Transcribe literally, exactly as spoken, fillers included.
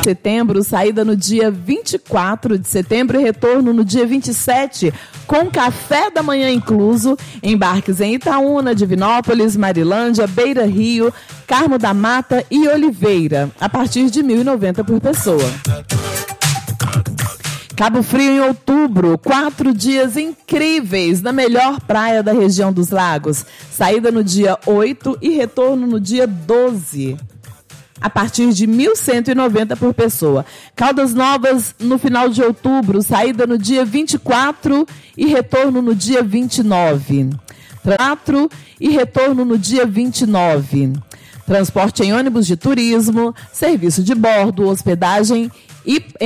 setembro, saída no dia vinte e quatro de setembro e retorno no dia vinte e sete, com café da manhã incluso. Embarques em Itaúna, Divinópolis, Marilândia, Beira Rio, Carmo da Mata e Oliveira, a partir de mil e noventa por pessoa. Cabo Frio em outubro, quatro dias incríveis na melhor praia da região dos lagos. Saída no dia oito e retorno no dia doze, a partir de mil cento e noventa por pessoa. Caldas Novas no final de outubro, saída no dia vinte e quatro e retorno no dia vinte e nove. quatro e retorno no dia vinte e nove. Transporte em ônibus de turismo, serviço de bordo, hospedagem e